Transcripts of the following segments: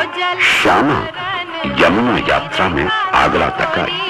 श्यामा यमुना यात्रा में आगरा तक आई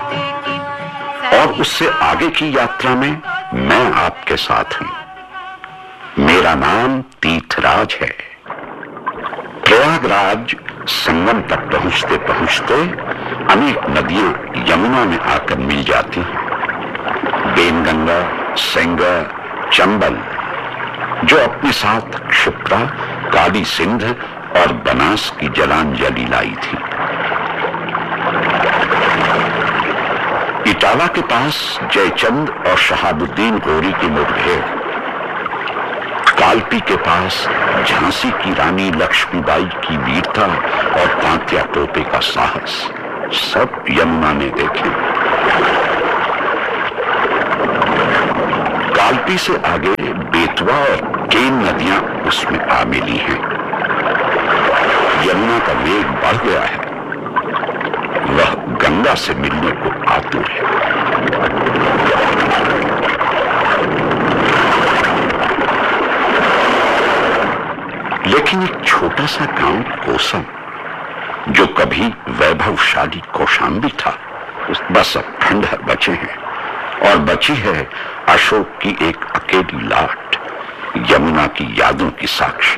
और उससे आगे की यात्रा में मैं आपके साथ हूं। मेरा नाम तीर्थराज है। प्रयागराज संगम तक पहुंचते पहुंचते अनेक नदियां यमुना में आकर मिल जाती हैं। बेनगंगा, सेंगर, चंबल, जो अपने साथ क्षिप्रा, काली सिंध और बनास की जलांजलि लाई थी। इटावा के पास जयचंद और शहाबुद्दीन गौरी की मुठभेड़, कालपी के पास झांसी की रानी लक्ष्मीबाई की वीरता और तांत्या टोपे का साहस, सब यमुना ने देखे। कालपी से आगे बेतवा और केन नदियां उसमें आ मिली हैं। यमुना का वेग बढ़ गया है, वह गंगा से मिलने को आतुर है। लेकिन एक छोटा सा गांव कोसम, जो कभी वैभवशाली कौशाम्बी था, बस अब खंडहर बचे हैं और बची है अशोक की एक अकेली लाट, यमुना की यादों की साक्षी।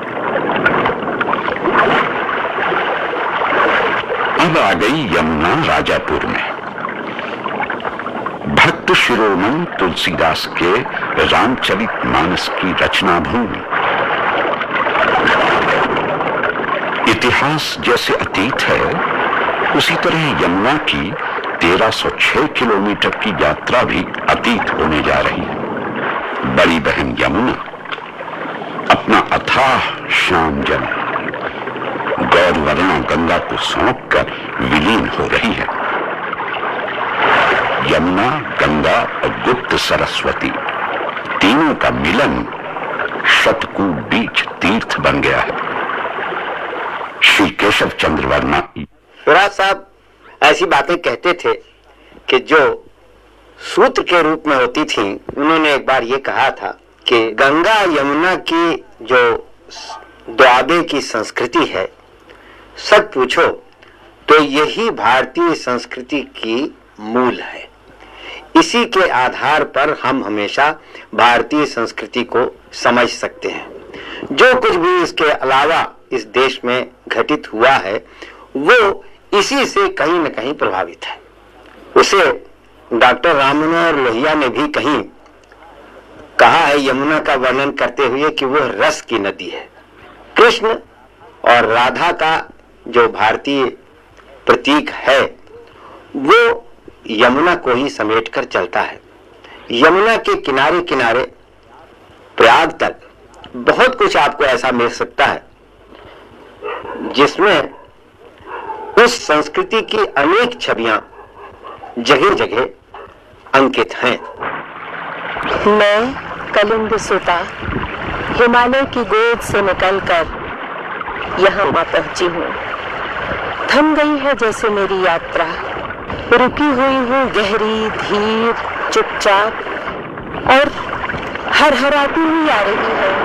अब आ गई यमुना राजापुर में। भक्त शिरोमणि तुलसीदास के रामचरितमानस की रचना भूमि। इतिहास जैसे अतीत है, उसी तरह यमुना की 1306 किलोमीटर की यात्रा भी अतीत होने जा रही है। बड़ी बहन यमुना अपना अथाह श्याम जल गौरवर्णा गंगा को सौंप कर विलीन हो रही है। यमुना, गंगा और गुप्त सरस्वती, तीनों का मिलन शतकूट बीच तीर्थ बन गया है। श्री केशव चंद्र वर्मा युवराज साहब ऐसी बातें कहते थे कि जो सूत्र के रूप में होती थी। उन्होंने एक बार ये कहा था कि गंगा यमुना की जो द्वाबे की संस्कृति है, सच पूछो तो यही भारतीय संस्कृति की मूल है। इसी के आधार पर हम हमेशा भारतीय संस्कृति को समझ सकते हैं। जो कुछ भी इसके अलावा इस देश में घटित हुआ है, वो इसी से कहीं न कहीं प्रभावित है। उसे डॉक्टर राम मनोहर लोहिया ने भी कहीं कहा है यमुना का वर्णन करते हुए कि वह रस की नदी है। कृष्ण और राधा का जो भारतीय प्रतीक है, वो यमुना को ही समेट कर चलता है। यमुना के किनारे किनारे प्रयाग तक बहुत कुछ आपको ऐसा मिल सकता है जिसमें उस संस्कृति की अनेक छवियां जगह जगह अंकित हैं। मैं कलिंग सुता हिमालय की गोद से निकलकर यहाँ पहुंची हूँ। थम गई है जैसे मेरी यात्रा, रुकी हुई हूँ गहरी, धीर, चुपचाप और हरहराती हुई आ रही है।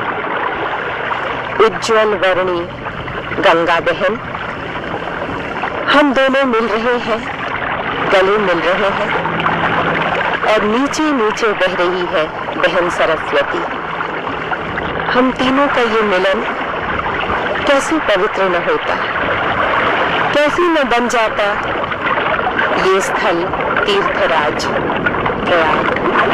उज्ज्वल वर्णी गंगा बहन, हम दोनों मिल रहे हैं, गले मिल रहे हैं और नीचे नीचे बह रही है बहन सरस्वती। हम तीनों का ये मिलन कैसे पवित्र न होता, कैसे न बन जाता ये स्थल तीर्थराज प्रयाग।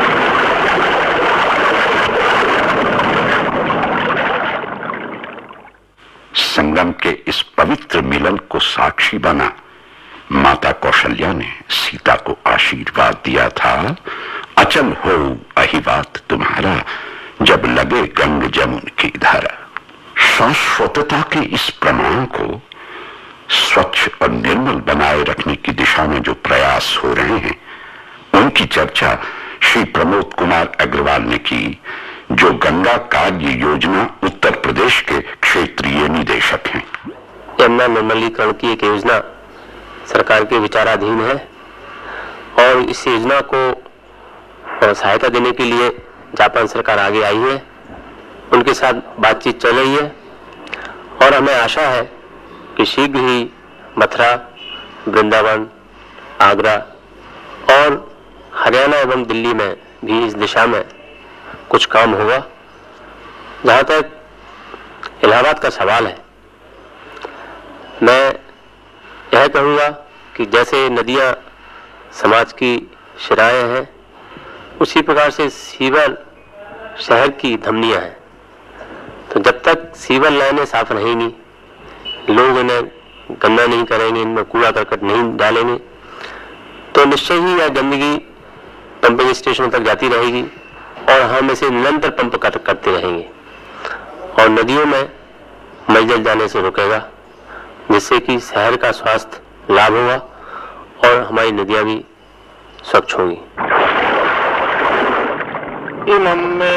संगम के इस पवित्र मिलन को साक्षी बना माता कौशल्या ने सीता को आशीर्वाद दिया था, अचल हो अहिवात तुम्हारा, जब लगे गंग जमुन की धारा। शाश्वतता के इस प्रमाण को स्वच्छ और निर्मल बनाए रखने की दिशा में जो प्रयास हो रहे हैं, उनकी चर्चा श्री प्रमोद कुमार अग्रवाल ने की, जो गंगा कार्य योजना उत्तर प्रदेश के क्षेत्रीय निदेशक हैं। यमुना निर्मलीकरण की एक योजना सरकार के विचाराधीन है और इस योजना को सहायता देने के लिए जापान सरकार आगे आई है। उनके साथ बातचीत चल रही है और हमें आशा है कि शीघ्र ही मथुरा, वृंदावन, आगरा और हरियाणा एवं दिल्ली में भी इस दिशा में कुछ काम होगा। जहां तक इलाहाबाद का सवाल है, मैं यह कहूँगा कि जैसे नदियाँ समाज की शिराएँ हैं, उसी प्रकार से सीवर शहर की धमनियाँ हैं। तो जब तक सीवर लाइनें साफ रहेंगी, लोग इन्हें गंदा नहीं करेंगे, इनमें कूड़ा करकट नहीं डालेंगे, तो निश्चय ही यह गंदगी पंपिंग स्टेशनों तक जाती रहेगी और हम इसे निरंतर पंप करते रहेंगे और नदियों में मलजल जाने से रुकेगा, जिससे कि शहर का स्वास्थ्य लाभ होगा और हमारी नदियां भी स्वच्छ होंगी।